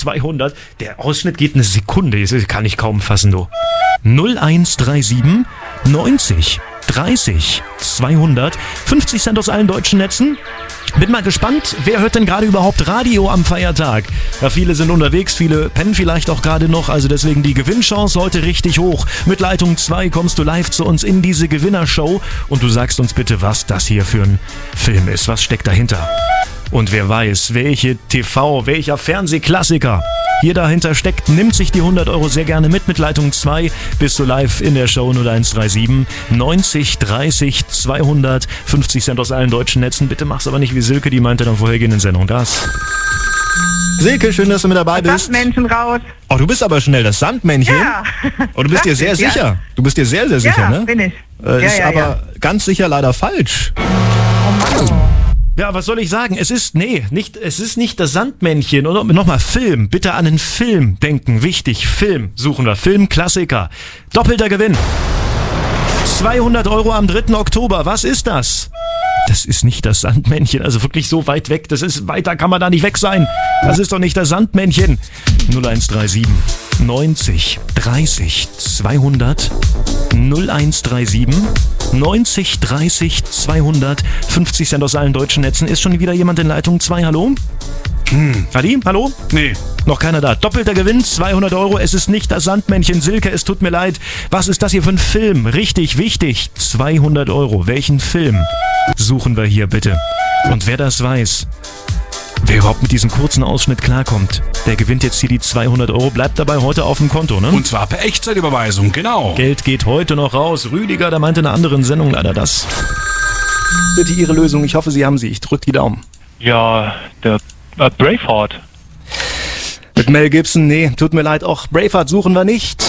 200. Der Ausschnitt geht eine Sekunde, das kann ich kaum fassen, du. 0137 90 30 200. 50 Cent aus allen deutschen Netzen. Bin mal gespannt, wer hört denn gerade überhaupt Radio am Feiertag? Ja, viele sind unterwegs, viele pennen vielleicht auch gerade noch, also deswegen die Gewinnchance heute richtig hoch. Mit Leitung 2 kommst du live zu uns in diese Gewinnershow und du sagst uns bitte, was das hier für ein Film ist, was steckt dahinter? Und wer weiß, welcher Fernsehklassiker hier dahinter steckt, nimmt sich die 100 Euro sehr gerne mit Leitung 2. Bist du live in der Show 0137 90 30 200. 50 Cent aus allen deutschen Netzen. Bitte mach's aber nicht wie Silke, die meinte in der vorhergehenden Sendung das. Silke, schön, dass du mit dabei bist. Das Sandmännchen raus. Oh, du bist aber schnell, das Sandmännchen. Ja. Oh, du bist dir sehr sicher. Du bist dir sehr, sehr sicher, ne? Ja, bin ich. Ist aber ganz sicher leider falsch. Oh Mann. Ja, was soll ich sagen? Es ist nicht das Sandmännchen. Und nochmal Film. Bitte an einen Film denken. Wichtig. Film suchen wir. Filmklassiker. Doppelter Gewinn. 200 Euro am 3. Oktober. Was ist das? Das ist nicht das Sandmännchen. Also wirklich so weit weg. Das ist, weiter kann man da nicht weg sein. Das ist doch nicht das Sandmännchen. 0137 90 30 200. 0137 90 30 200. 50 Cent aus allen deutschen Netzen. Ist schon wieder jemand in Leitung 2? Hallo? Adi, hallo? Nee. Noch keiner da. Doppelter Gewinn, 200 Euro. Es ist nicht das Sandmännchen. Silke, es tut mir leid. Was ist das hier für ein Film? Richtig wichtig. 200 Euro. Welchen Film suchen wir hier bitte? Und wer das weiß, wer überhaupt mit diesem kurzen Ausschnitt klarkommt, der gewinnt jetzt hier die 200 Euro. Bleibt dabei heute auf dem Konto, ne? Und zwar per Echtzeitüberweisung, genau. Geld geht heute noch raus. Rüdiger, der meinte in einer anderen Sendung leider das. Bitte Ihre Lösung. Ich hoffe, Sie haben sie. Ich drücke die Daumen. Ja, der Braveheart. Mit Mel Gibson, nee, tut mir leid, auch Braveheart suchen wir nicht.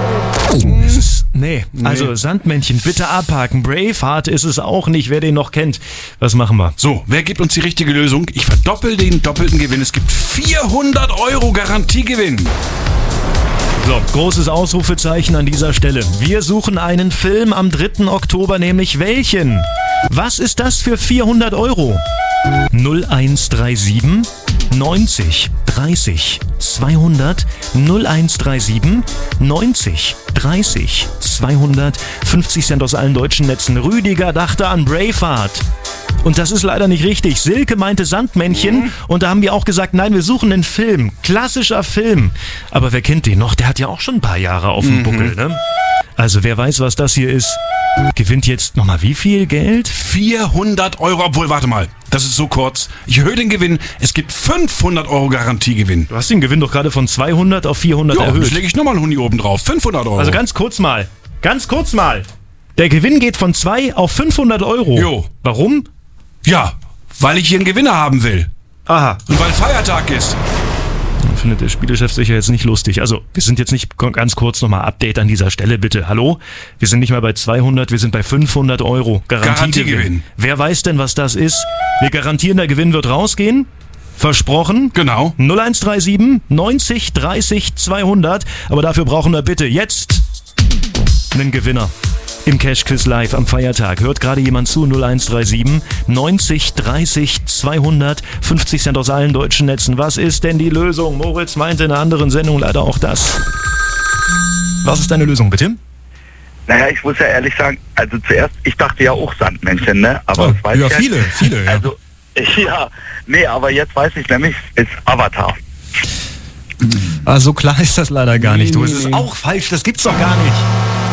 Nee, also Sandmännchen, bitte abhaken. Braveheart ist es auch nicht, wer den noch kennt. Was machen wir? So, wer gibt uns die richtige Lösung? Ich verdoppel den doppelten Gewinn. Es gibt 400 Euro Garantiegewinn. So, großes Ausrufezeichen an dieser Stelle. Wir suchen einen Film am 3. Oktober, nämlich welchen? Was ist das für 400 Euro? 0137 90 30 200. 0137 90 30 200. 50 Cent aus allen deutschen Netzen. Rüdiger dachte an Braveheart. Und das ist leider nicht richtig. Silke meinte Sandmännchen und da haben wir auch gesagt, nein, wir suchen einen Film. Klassischer Film. Aber wer kennt den noch? Der hat ja auch schon ein paar Jahre auf dem Buckel, ne? Also wer weiß, was das hier ist, gewinnt jetzt nochmal wie viel Geld? 400 Euro, obwohl, warte mal, das ist so kurz. Ich erhöhe den Gewinn, es gibt 500 Euro Garantiegewinn. Du hast den Gewinn doch gerade von 200 auf 400 erhöht. Jetzt lege ich nochmal einen Huni oben drauf, 500 Euro. Also ganz kurz mal. Der Gewinn geht von 2 auf 500 Euro. Jo. Warum? Ja, weil ich hier einen Gewinner haben will. Aha. Und weil Feiertag ist. Findet der Spielechef sicher jetzt nicht lustig. Also, wir sind jetzt nicht ganz kurz nochmal Update an dieser Stelle, bitte. Hallo? Wir sind nicht mal bei 200, wir sind bei 500 Euro. Garantiegewinn. Wer weiß denn, was das ist? Wir garantieren, der Gewinn wird rausgehen. Versprochen. Genau. 0137 90 30 200. Aber dafür brauchen wir bitte jetzt einen Gewinner. Im Cash-Quiz live am Feiertag. Hört gerade jemand zu? 0137 90 30 200. 50 Cent aus allen deutschen Netzen. Was ist denn die Lösung? Moritz meinte in einer anderen Sendung leider auch das. Was ist deine Lösung, bitte? Naja, ich muss ja ehrlich sagen, also zuerst, ich dachte ja auch Sandmännchen, ne? Aber das weiß ich viele, ja. Also, ja, nee, aber jetzt weiß ich nämlich, ist Avatar. So klar ist das leider gar nicht. Du, es ist auch falsch, das gibt's doch gar nicht.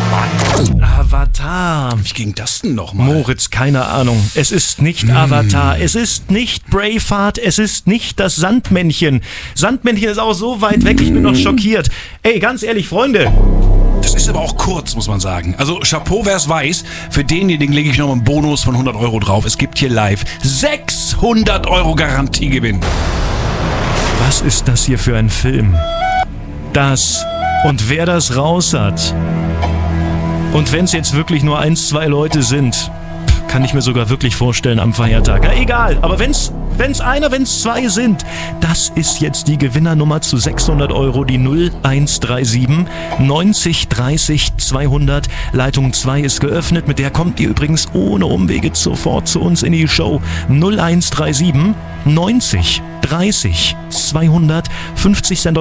Avatar. Wie ging das denn nochmal? Moritz, keine Ahnung. Es ist nicht Avatar. Es ist nicht Braveheart. Es ist nicht das Sandmännchen. Sandmännchen ist auch so weit weg, ich bin noch schockiert. Ey, ganz ehrlich, Freunde. Das ist aber auch kurz, muss man sagen. Also Chapeau, wer es weiß. Für denjenigen lege ich noch einen Bonus von 100 Euro drauf. Es gibt hier live 600 Euro Garantiegewinn. Was ist das hier für ein Film? Das und wer das raus hat. Und wenn es jetzt wirklich nur 1, 2 Leute sind, kann ich mir sogar wirklich vorstellen am Feiertag. Ja, egal, aber wenn es 2 sind, das ist jetzt die Gewinnernummer zu 600 Euro, die 0137 90 30 200. Leitung 2 ist geöffnet, mit der kommt ihr übrigens ohne Umwege sofort zu uns in die Show. 0137 90 30 200. 50 Cent